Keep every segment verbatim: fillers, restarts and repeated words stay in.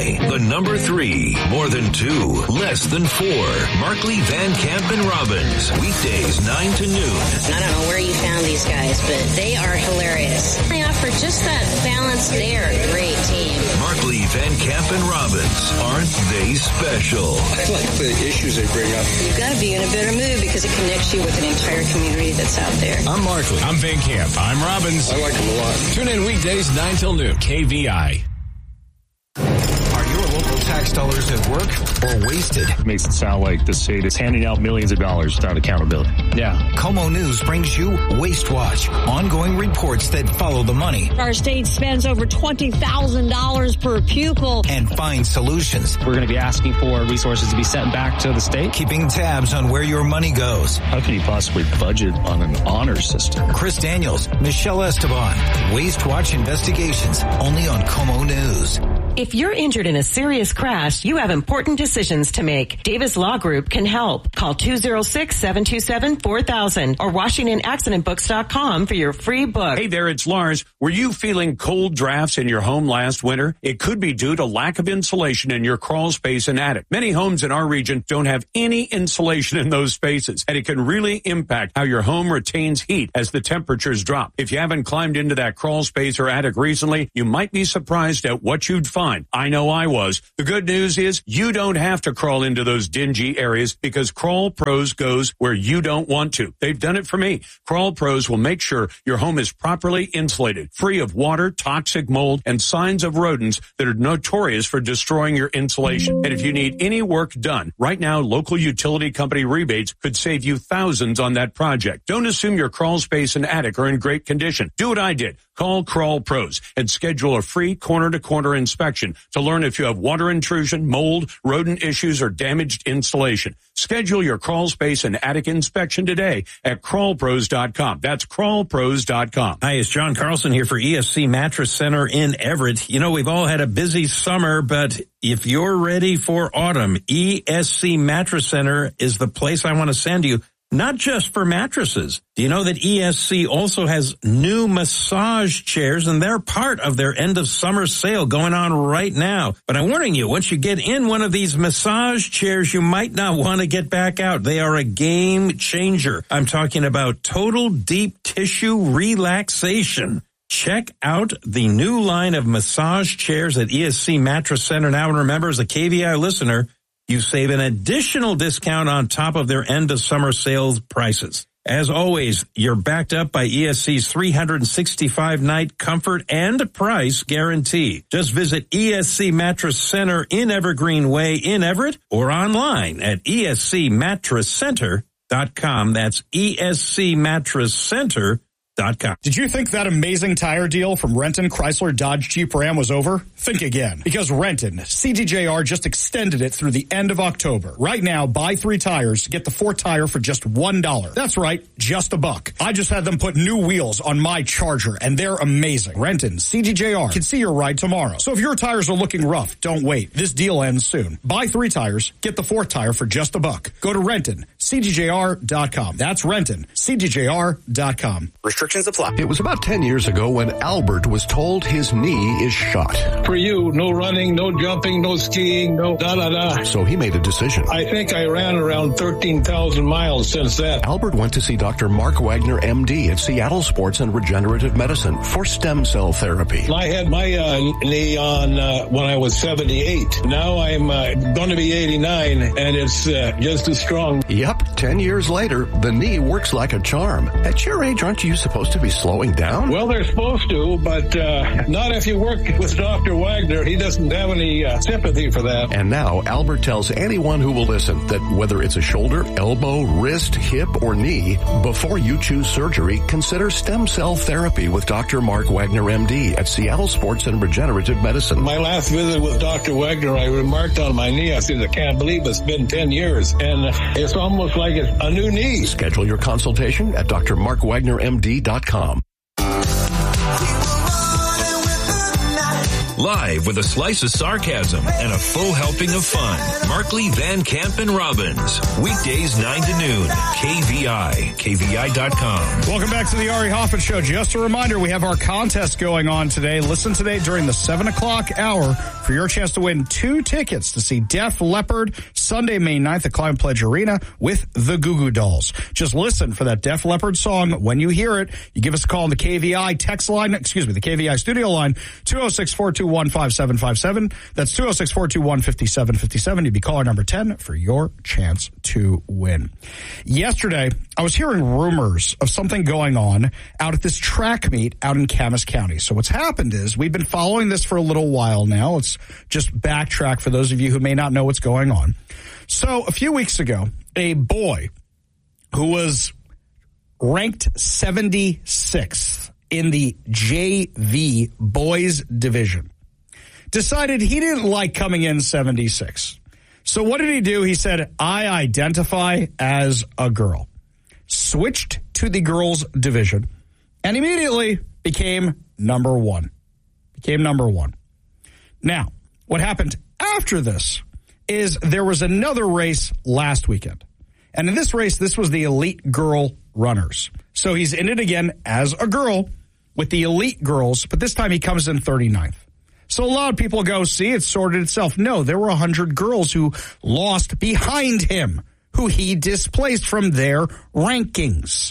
I, the number three, more than two, less than four. Markley, Van Camp, and Robbins. Weekdays nine to noon. I don't know where you found these guys, but they are hilarious. They offer just that balance. They are a great team. Markley, Van Camp, and Robbins. Aren't they special? I like the issues they bring up. You've got to be in a better mood because it connects you with an entire community that's out there. I'm Markley. I'm Van Camp. I'm Robbins. I like them a lot. Tune in weekdays nine till noon. K V I. Are your local tax dollars at work or wasted? It makes it sound like the state is handing out millions of dollars without accountability. Yeah. Como News brings you Waste Watch, ongoing reports that follow the money. Our state spends over twenty thousand dollars per pupil. And find solutions. We're going to be asking for resources to be sent back to the state. Keeping tabs on where your money goes. How can you possibly budget on an honor system? Chris Daniels, Michelle Esteban, Waste Watch Investigations, only on Como News. If you're injured in a serious crash, you have important decisions to make. Davis Law Group can help. Call two oh six, seven two seven, four thousand or Washington Accident Books dot com for your free book. Hey there, it's Lars. Were you feeling cold drafts in your home last winter? It could be due to lack of insulation in your crawl space and attic. Many homes in our region don't have any insulation in those spaces, and it can really impact how your home retains heat as the temperatures drop. If you haven't climbed into that crawl space or attic recently, you might be surprised at what you'd find. I know I was. The good news is you don't have to crawl into those dingy areas because Crawl Pros goes where you don't want to. They've done it for me. Crawl Pros will make sure your home is properly insulated, free of water, toxic mold, and signs of rodents that are notorious for destroying your insulation. And if you need any work done, right now local utility company rebates could save you thousands on that project. Don't assume your crawl space and attic are in great condition. Do what I did. Call Crawl Pros and schedule a free corner-to-corner inspection to learn if you have water intrusion, mold, rodent issues, or damaged insulation. Schedule your crawl space and attic inspection today at crawl pros dot com. That's crawl pros dot com. Hi, it's John Carlson here for E S C Mattress Center in Everett. You know, we've all had a busy summer, but if you're ready for autumn, E S C Mattress Center is the place I want to send you. Not just for mattresses. Do you know that E S C also has new massage chairs, and they're part of their end of summer sale going on right now? But I'm warning you, once you get in one of these massage chairs, you might not want to get back out. They are a game changer. I'm talking about total deep tissue relaxation. Check out the new line of massage chairs at E S C Mattress Center now. And remember, as a K V I listener, you save an additional discount on top of their end of summer sales prices. As always, you're backed up by E S C's three hundred sixty-five night comfort and price guarantee. Just visit E S C Mattress Center in Evergreen Way in Everett or online at E S C mattress center dot com. That's E S C mattress center dot com. Did you think that amazing tire deal from Renton, Chrysler, Dodge, Jeep, Ram was over? Think again. Because Renton, C D J R just extended it through the end of October. Right now, buy three tires, get the fourth tire for just one dollar. That's right, just a buck. I just had them put new wheels on my Charger, and they're amazing. Renton, C D J R can see your ride tomorrow. So if your tires are looking rough, don't wait. This deal ends soon. Buy three tires, get the fourth tire for just a buck. Go to Renton, C D J R dot com. That's Renton, C D J R dot com. Restrictions apply. It was about ten years ago when Albert was told his knee is shot. For you, no running, no jumping, no skiing, no da-da-da. So he made a decision. I think I ran around thirteen thousand miles since that. Albert went to see Doctor Mark Wagner, M D, at Seattle Sports and Regenerative Medicine for stem cell therapy. I had my uh, knee on uh, when I was seventy-eight. Now I'm uh, going to be eighty-nine, and it's uh, just as strong. Yep, ten years later, the knee works like a charm. At your age, aren't you supposed to be slowing down? Well, they're supposed to, but uh, not if you work with Doctor Wagner. He doesn't have any uh, sympathy for that. And now, Albert tells anyone who will listen that whether it's a shoulder, elbow, wrist, hip, or knee, before you choose surgery, consider stem cell therapy with Doctor Mark Wagner, M D, at Seattle Sports and Regenerative Medicine. My last visit with Doctor Wagner, I remarked on my knee, I said, I can't believe it's been ten years, and it's almost like it's a new knee. Schedule your consultation at D R Mark Wagner M D dot com. Live with a slice of sarcasm and a full helping of fun. Markley, Van Camp, and Robbins. Weekdays nine to noon. K V I. K V I dot com. Welcome back to the Ari Hoffman Show. Just a reminder, we have our contest going on today. Listen today during the seven o'clock hour for your chance to win two tickets to see Def Leppard Sunday, May ninth at Climate Pledge Arena with the Goo Goo Dolls. Just listen for that Def Leppard song. When you hear it, you give us a call on the K V I text line, excuse me, the K V I studio line, two oh six, four two one, five seven five seven. That's two oh six, four two one, five seven five seven. You'd be caller number ten for your chance to win. Yesterday, I was hearing rumors of something going on out at this track meet out in Camas County. So what's happened is we've been following this for a little while now. Let's just backtrack for those of you who may not know what's going on. So a few weeks ago, a boy who was ranked seventy-sixth in the J V boys division decided he didn't like coming in seventy-six. So what did he do? He said, I identify as a girl. Switched to the girls division and immediately became number one. Became number one. Now, what happened after this is there was another race last weekend. And in this race, this was the elite girl runners. So he's in it again as a girl with the elite girls, but this time he comes in thirty-ninth. So a lot of people go, see, it sorted itself. No, there were one hundred girls who lost behind him, who he displaced from their rankings.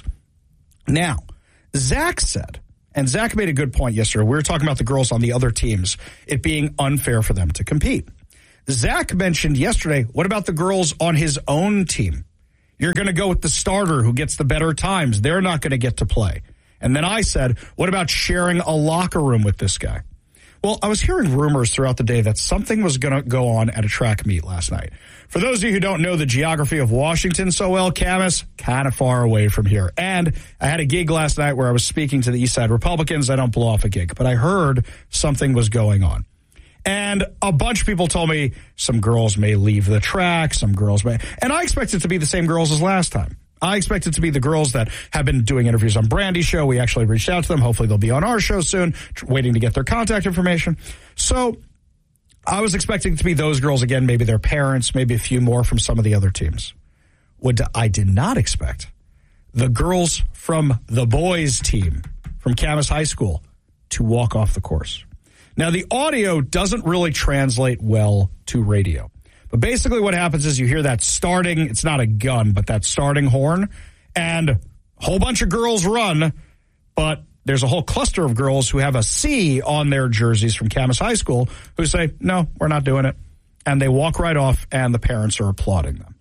Now, Zach said, and Zach made a good point yesterday. We were talking about the girls on the other teams, it being unfair for them to compete. Zach mentioned yesterday, what about the girls on his own team? You're going to go with the starter who gets the better times. They're not going to get to play. And then I said, what about sharing a locker room with this guy? Well, I was hearing rumors throughout the day that something was going to go on at a track meet last night. For those of you who don't know the geography of Washington so well, Camas, kind of far away from here. And I had a gig last night where I was speaking to the East Side Republicans. I don't blow off a gig, but I heard something was going on. And a bunch of people told me some girls may leave the track, some girls may. And I expect it to be the same girls as last time. I expect it to be the girls that have been doing interviews on Brandy's show. We actually reached out to them. Hopefully they'll be on our show soon, waiting to get their contact information. So I was expecting it to be those girls again, maybe their parents, maybe a few more from some of the other teams. What I did not expect, the girls from the boys team from Camas High School to walk off the course. Now, the audio doesn't really translate well to radio. But basically what happens is you hear that starting, it's not a gun, but that starting horn, and a whole bunch of girls run, but there's a whole cluster of girls who have a C on their jerseys from Camas High School who say, no, we're not doing it. And they walk right off, and the parents are applauding them.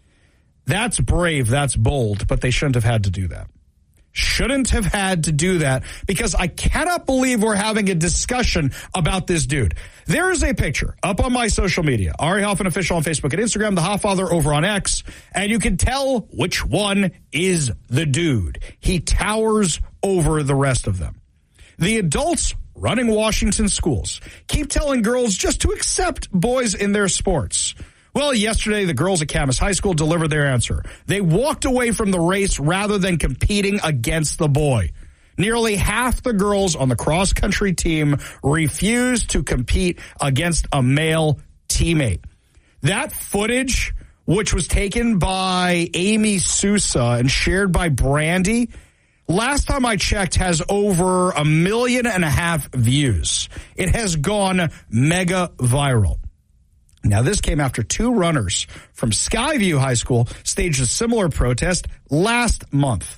That's brave, that's bold, but they shouldn't have had to do that. Shouldn't have had to do that because I cannot believe we're having a discussion about this dude. There is a picture up on my social media, Ari Hoffman Official on Facebook and Instagram, the Hofffather over on X, and you can tell which one is the dude. He towers over the rest of them. The adults running Washington schools keep telling girls just to accept boys in their sports. Well, yesterday, the girls at Camas High School delivered their answer. They walked away from the race rather than competing against the boy. Nearly half the girls on the cross-country team refused to compete against a male teammate. That footage, which was taken by Amy Sousa and shared by Brandy, last time I checked, has over a million and a half views. It has gone mega viral. Now, this came after two runners from Skyview High School staged a similar protest last month.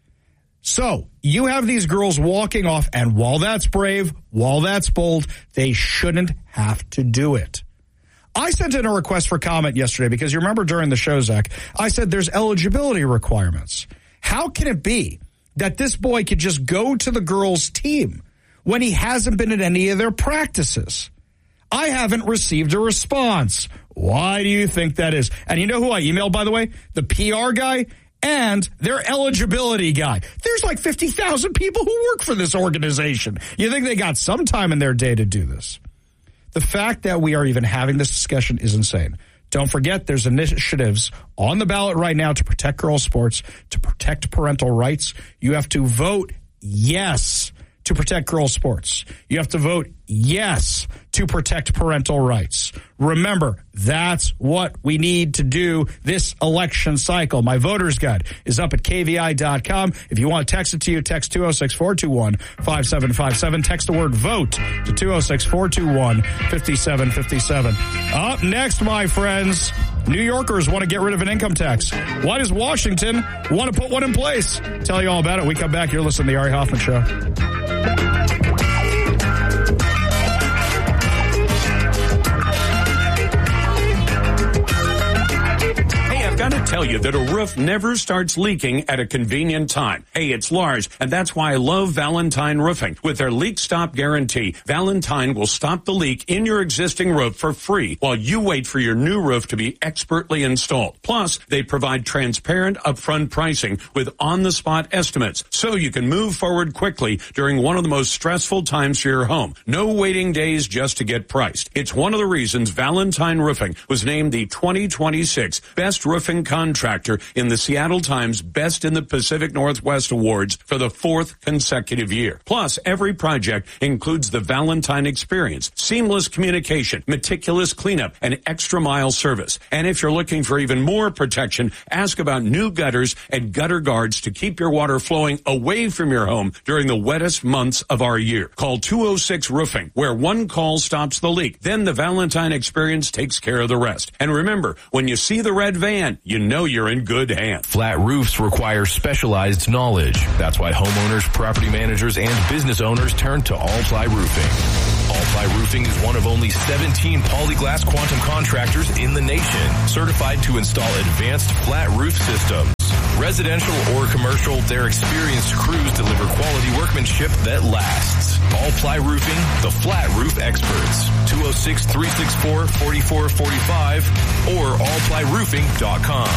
So, you have these girls walking off, and while that's brave, while that's bold, they shouldn't have to do it. I sent in a request for comment yesterday because you remember during the show, Zach, I said there's eligibility requirements. How can it be that this boy could just go to the girls' team when he hasn't been at any of their practices? I haven't received a response. Why do you think that is? And you know who I emailed, by the way? The P R guy and their eligibility guy. There's like fifty thousand people who work for this organization. You think they got some time in their day to do this? The fact that we are even having this discussion is insane. Don't forget, there's initiatives on the ballot right now to protect girls' sports, to protect parental rights. You have to vote yes to protect girls' sports. You have to vote yes to protect parental rights. Remember, that's what we need to do this election cycle. My voter's guide is up at K V I dot com. If you want to text it to you, text two oh six, four two one, five seven five seven. Text the word vote to two oh six, four two one, five seven five seven. Up next, my friends, New Yorkers want to get rid of an income tax. Why does Washington want to put one in place? Tell you all about it. We come back. You're listening to the Ari Hoffman Show. I've got to tell you that a roof never starts leaking at a convenient time. Hey, it's Lars, and that's why I love Valentine Roofing. With their leak stop guarantee, Valentine will stop the leak in your existing roof for free while you wait for your new roof to be expertly installed. Plus, they provide transparent upfront pricing with on-the-spot estimates, so you can move forward quickly during one of the most stressful times for your home. No waiting days just to get priced. It's one of the reasons Valentine Roofing was named the twenty twenty-six Best Roofing Contractor in the Seattle Times Best in the Pacific Northwest Awards for the fourth consecutive year. Plus, every project includes the Valentine experience, seamless communication, meticulous cleanup, and extra mile service. And if you're looking for even more protection, ask about new gutters and gutter guards to keep your water flowing away from your home during the wettest months of our year. Call two oh six Roofing, where one call stops the leak. Then the Valentine experience takes care of the rest. And remember, when you see the red van, you know you're in good hands. Flat roofs require specialized knowledge. That's why homeowners, property managers, and business owners turn to All-Ply Roofing. All-Ply Roofing is one of only seventeen Polyglass Quantum contractors in the nation, certified to install advanced flat roof systems. Residential or commercial, their experienced crews deliver quality workmanship that lasts. All-Ply Roofing, the flat roof experts. two oh six, three six four, four four four five or all ply roofing dot com.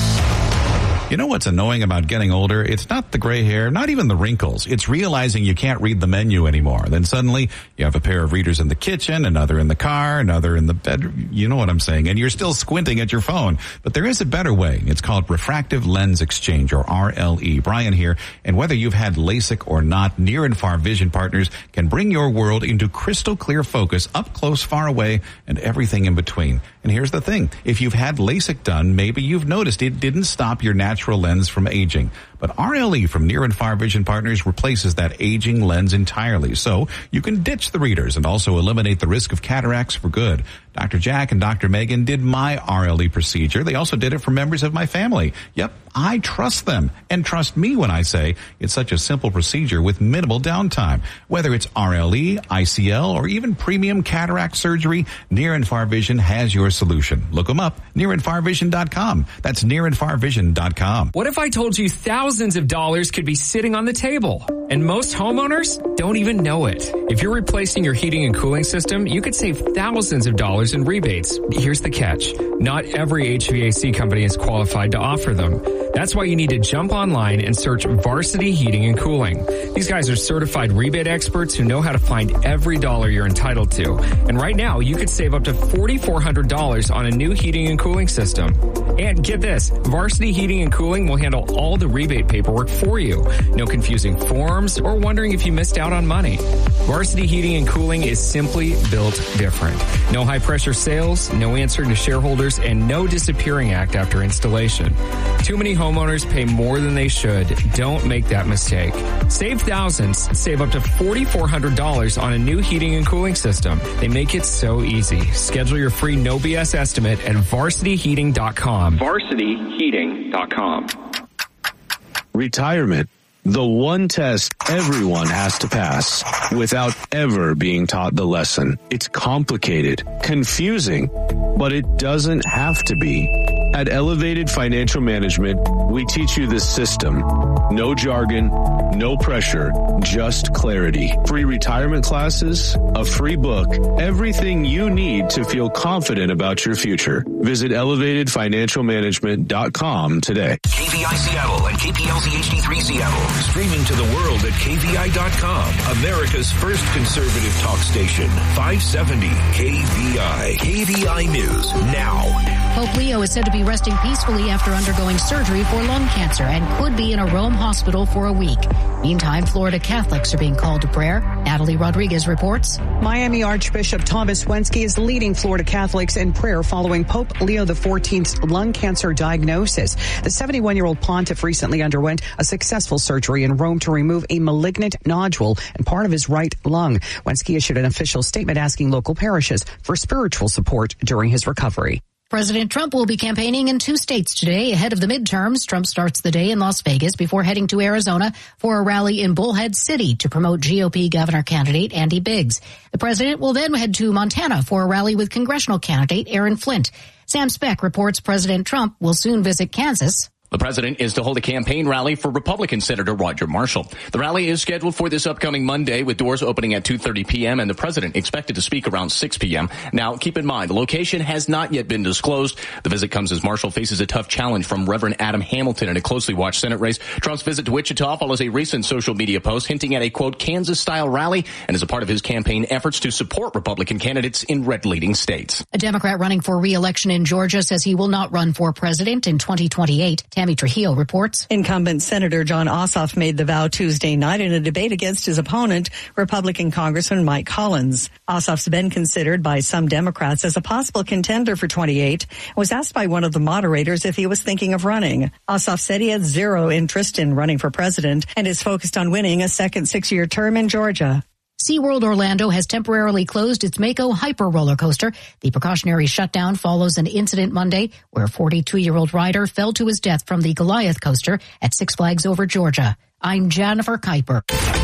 You know what's annoying about getting older? It's not the gray hair, not even the wrinkles. It's realizing you can't read the menu anymore. Then suddenly you have a pair of readers in the kitchen, another in the car, another in the bedroom. You know what I'm saying? And you're still squinting at your phone. But there is a better way. It's called Refractive Lens Exchange, or R L E. Brian here. And whether you've had LASIK or not, Near and Far Vision Partners can bring your world into crystal clear focus, up close, far away, and everything in between. And here's the thing. If you've had LASIK done, maybe you've noticed it didn't stop your natural lens from aging. But R L E from Near and Far Vision Partners replaces that aging lens entirely. So you can ditch the readers and also eliminate the risk of cataracts for good. Doctor Jack and Doctor Megan did my R L E procedure. They also did it for members of my family. Yep, I trust them. And trust me when I say it's such a simple procedure with minimal downtime. Whether it's R L E, I C L, or even premium cataract surgery, Near and Far Vision has your solution. Look them up, near and far vision dot com. That's near and far vision dot com. What if I told you thousands of dollars could be sitting on the table? And most homeowners don't even know it. If you're replacing your heating and cooling system, you could save thousands of dollars in rebates. Here's the catch. Not every H V A C company is qualified to offer them. That's why you need to jump online and search Varsity Heating and Cooling. These guys are certified rebate experts who know how to find every dollar you're entitled to. And right now, you could save up to four thousand four hundred dollars on a new heating and cooling system. And get this, Varsity Heating and Cooling will handle all the rebate paperwork for you. No confusing forms or wondering if you missed out on money. Varsity Heating and Cooling is simply built different. No high pressure sales, no answering to shareholders, and no disappearing act after installation. Too many homeowners pay more than they should. Don't make that mistake. Save thousands. Save up to four thousand four hundred dollars on a new heating and cooling system. They make it so easy. Schedule your free no B S estimate at varsity heating dot com. varsity heating dot com. Retirement. The one test everyone has to pass without ever being taught the lesson. It's complicated, confusing, but it doesn't have to be. At Elevated Financial Management, we teach you the system. No jargon, no pressure, just clarity. Free retirement classes, a free book, everything you need to feel confident about your future. Visit elevated financial management dot com today. K V I Seattle and K P L Z H D three Seattle. Streaming to the world at K V I dot com. America's first conservative talk station. five seventy K V I. K V I News now. Pope Leo is said to be resting peacefully after undergoing surgery for lung cancer and could be in a Rome hospital for a week. Meantime, Florida Catholics are being called to prayer. Natalie Rodriguez reports. Miami Archbishop Thomas Wensky is leading Florida Catholics in prayer following Pope Leo the fourteenth's lung cancer diagnosis. The seventy-one-year-old pontiff recently underwent a successful surgery in Rome to remove a malignant nodule in part of his right lung. Wensky issued an official statement asking local parishes for spiritual support during his recovery. President Trump will be campaigning in two states today ahead of the midterms. Trump starts the day in Las Vegas before heading to Arizona for a rally in Bullhead City to promote G O P governor candidate Andy Biggs. The president will then head to Montana for a rally with congressional candidate Aaron Flint. Sam Speck reports President Trump will soon visit Kansas. The president is to hold a campaign rally for Republican Senator Roger Marshall. The rally is scheduled for this upcoming Monday with doors opening at two thirty p.m. and the president expected to speak around six p.m. Now, keep in mind, the location has not yet been disclosed. The visit comes as Marshall faces a tough challenge from Reverend Adam Hamilton in a closely watched Senate race. Trump's visit to Wichita follows a recent social media post hinting at a, quote, Kansas-style rally and is a part of his campaign efforts to support Republican candidates in red-leading states. A Democrat running for re-election in Georgia says he will not run for president in twenty twenty-eight. Tammy Trujillo reports. Incumbent Senator John Ossoff made the vow Tuesday night in a debate against his opponent, Republican Congressman Mike Collins. Ossoff's been considered by some Democrats as a possible contender for twenty-eight and was asked by one of the moderators if he was thinking of running. Ossoff said he had zero interest in running for president and is focused on winning a second six-year term in Georgia. SeaWorld Orlando has temporarily closed its Mako Hyper roller coaster. The precautionary shutdown follows an incident Monday where a forty-two-year-old rider fell to his death from the Goliath coaster at Six Flags Over Georgia. I'm Jennifer Kuiper.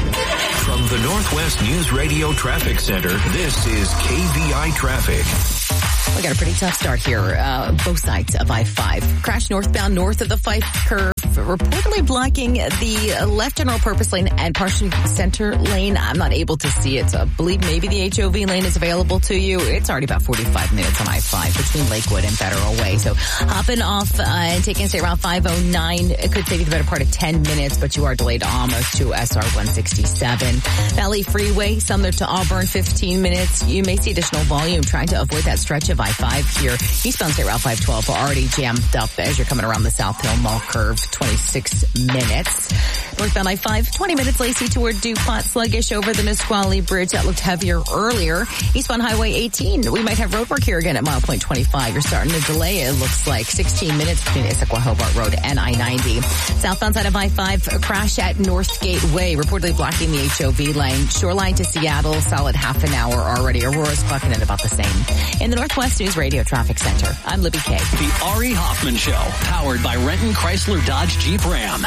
From the Northwest News Radio Traffic Center, this is K V I Traffic. We got a pretty tough start here, uh, both sides of I five. Crash northbound north of the Fife curve, reportedly blocking the left general purpose lane and partially center lane. I'm not able to see it, so I believe maybe the H O V lane is available to you. It's already about forty-five minutes on I five between Lakewood and Federal Way. So hopping off uh, and taking a stay around five oh nine, it could take you the better part of ten minutes, but you are delayed almost to S R one sixty-seven. Valley Freeway, Sumner to Auburn, fifteen minutes. You may see additional volume trying to avoid that stretch of I five here. Eastbound State Route five twelve are already jammed up as you're coming around the South Hill Mall curve, twenty-six minutes. Northbound I five, twenty minutes Lacey toward DuPont, sluggish over the Nisqually Bridge. That looked heavier earlier. Eastbound Highway eighteen, we might have roadwork here again at mile point twenty-five. You're starting to delay, it looks like sixteen minutes between Issaquah Hobart Road and I ninety. Southbound side of I five, a crash at Northgate Way, reportedly blocking the H O V lane. Shoreline to Seattle, solid half an hour already. Aurora's clocking in about the same. In the Northwest News Radio Traffic Center, I'm Libby Kay. The Ari Hoffman Show, powered by Renton Chrysler Dodge Jeep Ram.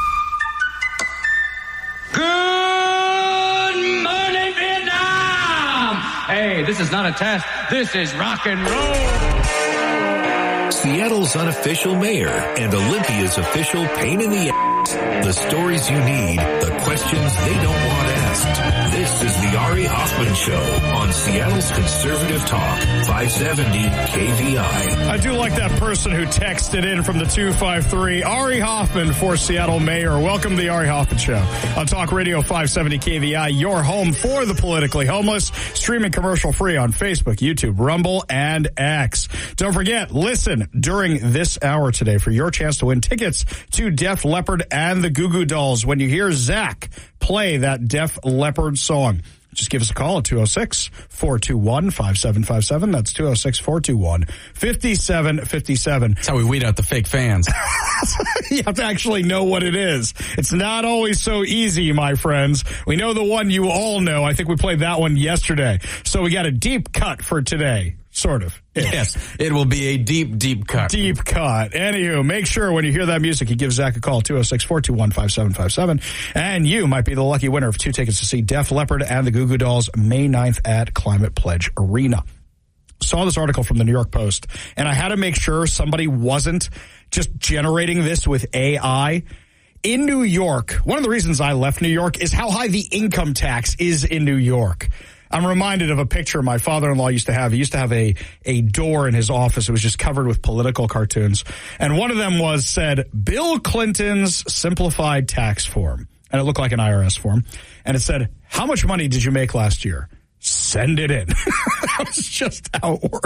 Good morning, Vietnam! Hey, this is not a test. This is rock and roll. Seattle's unofficial mayor and Olympia's official pain in the ass. The stories you need, the questions they don't want asked. This is the Ari Hoffman Show on Seattle's Conservative Talk, five seventy K V I. I do like that person who texted in from the two five three, Ari Hoffman for Seattle Mayor. Welcome to the Ari Hoffman Show on Talk Radio five seventy K V I, your home for the politically homeless, streaming commercial free on Facebook, YouTube, Rumble, and X. Don't forget, listen during this hour today for your chance to win tickets to Def Leppard and the Goo Goo Dolls when you hear Zach play that Def Leppard song. Just give us a call at two oh six, four two one, five seven five seven. That's two oh six, four two one, five seven five seven. That's how we weed out the fake fans. You have to actually know what it is. It's not always so easy, my friends. We know the one you all know. I think we played that one yesterday. So we got a deep cut for today. Sort of. Yes, it will be a deep, deep cut. Deep cut. Anywho, make sure when you hear that music, you give Zach a call, two oh six, four two one, five seven five seven. And you might be the lucky winner of two tickets to see Def Leppard and the Goo Goo Dolls May ninth at Climate Pledge Arena. Saw this article from the New York Post, and I had to make sure somebody wasn't just generating this with A I. In New York, one of the reasons I left New York is how high the income tax is in New York. I'm reminded of a picture my father-in-law used to have. He used to have a, a door in his office. It was just covered with political cartoons. And one of them was said, Bill Clinton's simplified tax form. And it looked like an I R S form. And it said, how much money did you make last year? Send it in. That was just how it worked.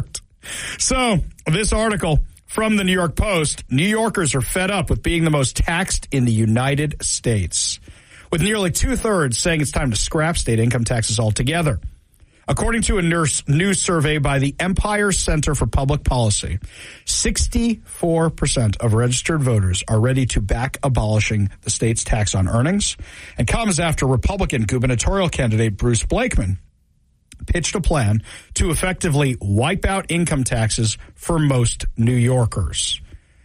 So, this article from the New York Post, New Yorkers are fed up with being the most taxed in the United States, with nearly two-thirds saying it's time to scrap state income taxes altogether. According to a new survey by the Empire Center for Public Policy, sixty-four percent of registered voters are ready to back abolishing the state's tax on earnings, and comes after Republican gubernatorial candidate Bruce Blakeman pitched a plan to effectively wipe out income taxes for most New Yorkers.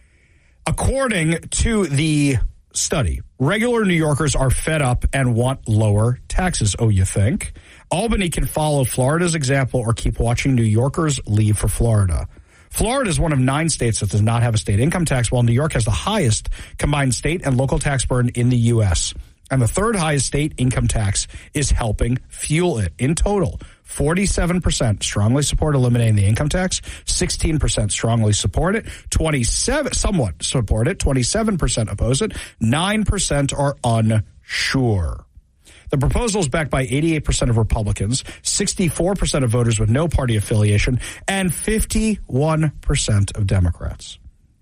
According to the study, regular New Yorkers are fed up and want lower taxes. Oh, you think? Albany can follow Florida's example or keep watching New Yorkers leave for Florida. Florida is one of nine states that does not have a state income tax, while New York has the highest combined state and local tax burden in the U S. And the third highest state income tax is helping fuel it. In total, forty-seven percent strongly support eliminating the income tax, sixteen percent strongly support it, twenty-seven somewhat support it, twenty-seven percent oppose it, nine percent are unsure. The proposal is backed by eighty-eight percent of Republicans, sixty-four percent of voters with no party affiliation, and fifty-one percent of Democrats.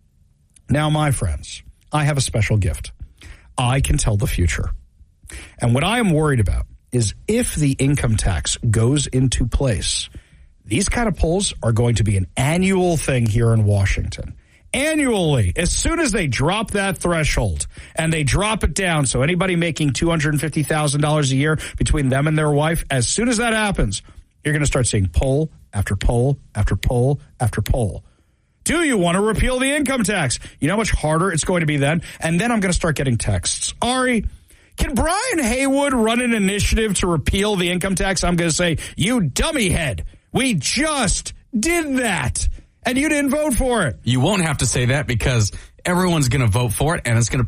Now, my friends, I have a special gift. I can tell the future. And what I am worried about is if the income tax goes into place, these kind of polls are going to be an annual thing here in Washington. Annually, as soon as they drop that threshold and they drop it down, so anybody making two hundred fifty thousand dollars a year between them and their wife, as soon as that happens, you're going to start seeing poll after poll after poll after poll. Do you want to repeal the income tax? You know how much harder it's going to be then? And then I'm going to start getting texts. Ari, can Brian Haywood run an initiative to repeal the income tax? I'm going to say, you dummy head. We just did that. And you didn't vote for it. You won't have to say that because everyone's going to vote for it, and it's going to